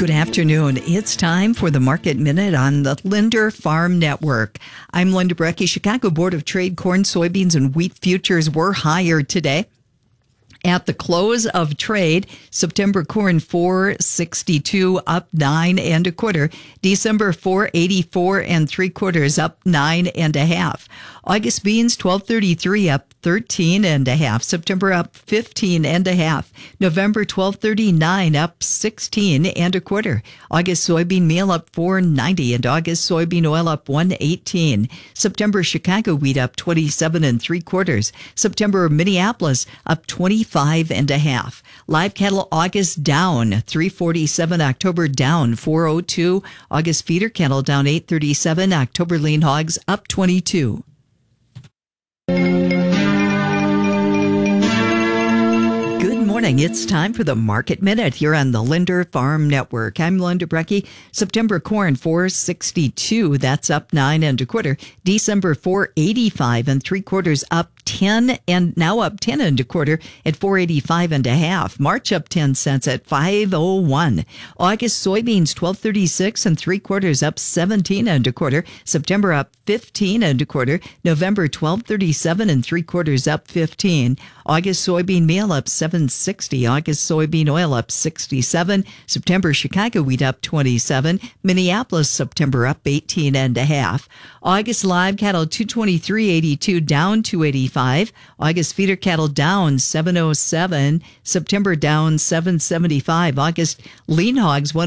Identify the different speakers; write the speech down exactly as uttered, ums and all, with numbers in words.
Speaker 1: Good afternoon. It's time for the Market Minute on the Linder Farm Network. I'm Linda Brecky. Chicago Board of Trade corn, soybeans, and wheat futures were higher today. At the close of trade, September corn four sixty-two up nine and a quarter. December four eighty-four and three quarters up nine and a half. August beans twelve thirty-three up thirteen and a half. September up fifteen and a half. November twelve thirty-nine up sixteen and a quarter. August soybean meal up four ninety and August soybean oil up one eighteen. September Chicago wheat up twenty-seven and three quarters. September Minneapolis up twenty-five and a half. Live cattle August down three forty-seven. October down four oh two. August feeder cattle down eight thirty-seven. October lean hogs up twenty-two. Good morning. It's time for the Market Minute here on the Linder Farm Network. I'm Linda Brecky. September corn four sixty-two. That's up nine and a quarter. December four eighty-five and three quarters up ten and now up ten and a quarter at four eighty-five and a half. March up ten cents at five oh one. August soybeans twelve thirty-six and three quarters up seventeen and a quarter. September up fifteen and a quarter. November twelve thirty-seven and three quarters up fifteen. August soybean meal up seven sixty. August soybean oil up sixty-seven. September Chicago wheat up twenty-seven. Minneapolis September up eighteen and a half. August live cattle two twenty-three eighty-two down two eighty-five. August feeder cattle down seven oh seven. September down seven seventy-five. August lean hogs one